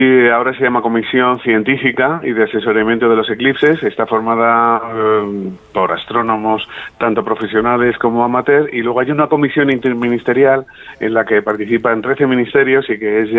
Y ahora se llama Comisión Científica y de Asesoramiento de los Eclipses. Está formada por astrónomos, tanto profesionales como amateur, y luego hay una comisión interministerial en la que participan 13 ministerios y que es ya